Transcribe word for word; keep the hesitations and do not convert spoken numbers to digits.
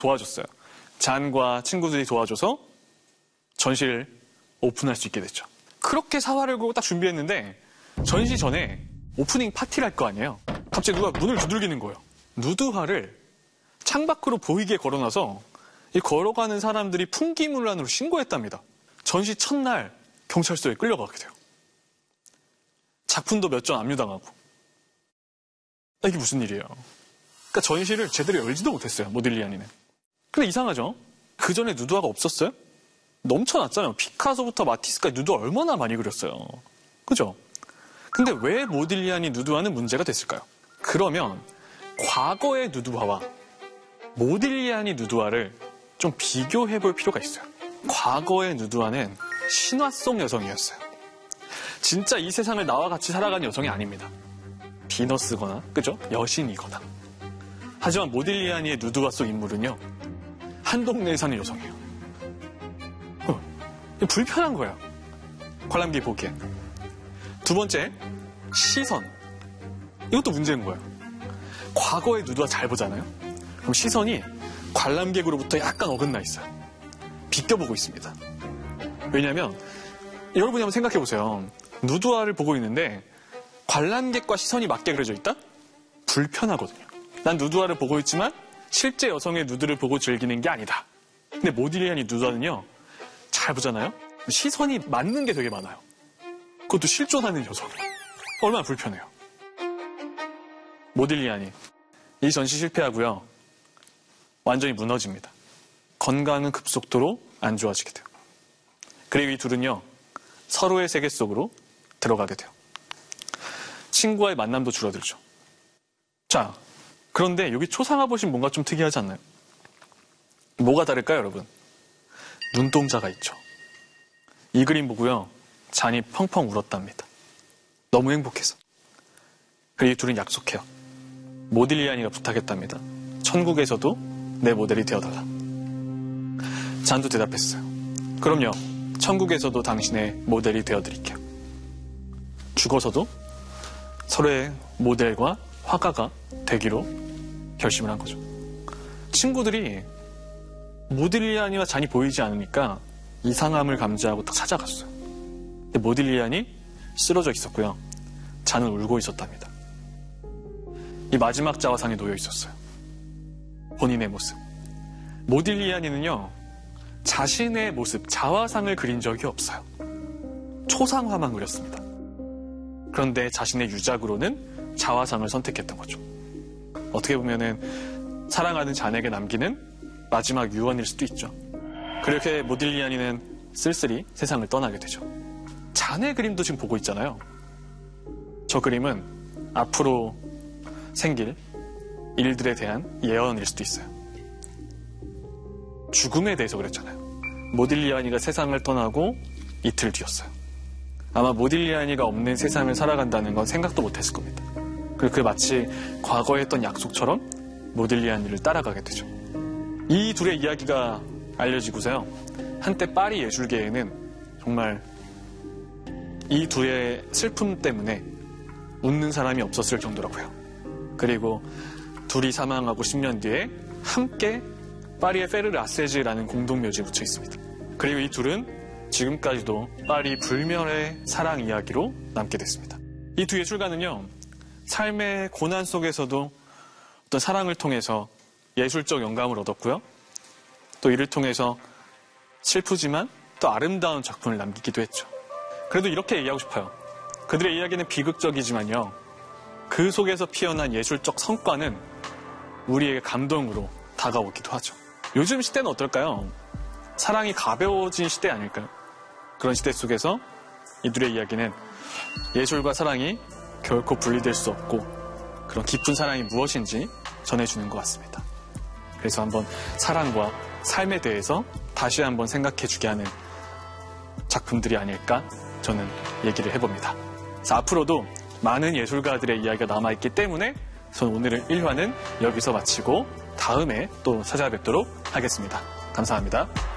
도와줬어요. 잔과 친구들이 도와줘서 전시를 오픈할 수 있게 됐죠. 그렇게 사활을 걸고 딱 준비했는데 전시 전에 오프닝 파티를 할 거 아니에요. 갑자기 누가 문을 두들기는 거예요. 누드화를 창밖으로 보이게 걸어놔서 이 걸어가는 사람들이 풍기문란으로 신고했답니다. 전시 첫날 경찰서에 끌려가게 돼요. 작품도 몇 점 압류당하고. 이게 무슨 일이에요? 그러니까 전시를 제대로 열지도 못했어요. 모딜리아니는. 근데 이상하죠? 그 전에 누드화가 없었어요? 넘쳐났잖아요. 피카소부터 마티스까지 누드화 얼마나 많이 그렸어요. 그죠? 근데 왜 모딜리아니 누드화는 문제가 됐을까요? 그러면 과거의 누드화와 모딜리아니 누드화를 좀 비교해 볼 필요가 있어요. 과거의 누드화는 신화 속 여성이었어요. 진짜 이 세상을 나와 같이 살아가는 여성이 아닙니다. 비너스거나, 그죠? 여신이거나. 하지만 모딜리아니의 누드화 속 인물은요, 한 동네에 사는 여성이에요. 어, 불편한 거예요. 관람객이 보기엔. 두 번째, 시선. 이것도 문제인 거예요. 과거의 누드화 잘 보잖아요? 그럼 시선이 관람객으로부터 약간 어긋나 있어요. 비껴보고 있습니다. 왜냐하면 여러분이 한번 생각해 보세요. 누드화를 보고 있는데 관람객과 시선이 맞게 그려져 있다? 불편하거든요. 난 누드화를 보고 있지만 실제 여성의 누드를 보고 즐기는 게 아니다. 근데 모딜리아니 누드화는요, 잘 보잖아요? 시선이 맞는 게 되게 많아요. 그것도 실존하는 여성. 얼마나 불편해요. 모딜리아니. 이 전시 실패하고요. 완전히 무너집니다. 건강은 급속도로 안 좋아지게 돼요. 그리고 이 둘은요, 서로의 세계 속으로 들어가게 돼요. 친구와의 만남도 줄어들죠. 자, 그런데 여기 초상화 보시면 뭔가 좀 특이하지 않나요? 뭐가 다를까요, 여러분? 눈동자가 있죠. 이 그림 보고요, 잔이 펑펑 울었답니다. 너무 행복해서. 그리고 이 둘은 약속해요. 모딜리아니가 부탁했답니다. 천국에서도 내 모델이 되어달라. 잔도 대답했어요. 그럼요, 천국에서도 당신의 모델이 되어드릴게요. 죽어서도 서로의 모델과 화가가 되기로 결심을 한 거죠. 친구들이 모딜리아니와 잔이 보이지 않으니까 이상함을 감지하고 딱 찾아갔어요. 근데 모딜리아니 쓰러져 있었고요. 잔은 울고 있었답니다. 이 마지막 자화상에 놓여 있었어요. 본인의 모습. 모딜리아니는요, 자신의 모습, 자화상을 그린 적이 없어요. 초상화만 그렸습니다. 그런데 자신의 유작으로는 자화상을 선택했던 거죠. 어떻게 보면은 사랑하는 잔에게 남기는 마지막 유언일 수도 있죠. 그렇게 모딜리아니는 쓸쓸히 세상을 떠나게 되죠. 잔의 그림도 지금 보고 있잖아요. 저 그림은 앞으로 생길 일들에 대한 예언일 수도 있어요. 죽음에 대해서 그랬잖아요. 모딜리아니가 세상을 떠나고 이틀 뒤였어요. 아마 모딜리아니가 없는 세상을 살아간다는 건 생각도 못했을 겁니다. 그리고 그 마치 과거에 했던 약속처럼 모딜리아니를 따라가게 되죠. 이 둘의 이야기가 알려지고서요, 한때 파리 예술계에는 정말 이 둘의 슬픔 때문에 웃는 사람이 없었을 정도라고요. 그리고 둘이 사망하고 십 년 뒤에 함께 파리의 페르르 아세즈라는 공동묘지에 묻혀 있습니다. 그리고 이 둘은 지금까지도 파리 불멸의 사랑 이야기로 남게 됐습니다. 이 두 예술가는요, 삶의 고난 속에서도 어떤 사랑을 통해서 예술적 영감을 얻었고요. 또 이를 통해서 슬프지만 또 아름다운 작품을 남기기도 했죠. 그래도 이렇게 얘기하고 싶어요. 그들의 이야기는 비극적이지만요, 그 속에서 피어난 예술적 성과는 우리에게 감동으로 다가오기도 하죠. 요즘 시대는 어떨까요? 사랑이 가벼워진 시대 아닐까요? 그런 시대 속에서 이들의 이야기는 예술과 사랑이 결코 분리될 수 없고 그런 깊은 사랑이 무엇인지 전해주는 것 같습니다. 그래서 한번 사랑과 삶에 대해서 다시 한번 생각해주게 하는 작품들이 아닐까 저는 얘기를 해봅니다. 그래서 앞으로도 많은 예술가들의 이야기가 남아있기 때문에 저는 오늘은 일 화는 여기서 마치고 다음에 또 찾아뵙도록 하겠습니다. 감사합니다.